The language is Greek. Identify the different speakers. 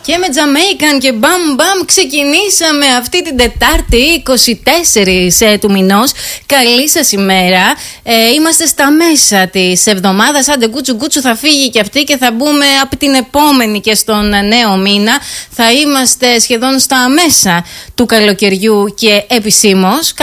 Speaker 1: Και με Jamaican και μπαμ μπαμ ξεκινήσαμε αυτή την Τετάρτη 24 του μηνός. Καλή σας ημέρα. Είμαστε στα μέσα της εβδομάδας. Άντε κούτσου κούτσου θα φύγει και αυτή και θα μπούμε από την επόμενη και στον νέο μήνα. Θα είμαστε σχεδόν στα μέσα του καλοκαιριού και επισήμως.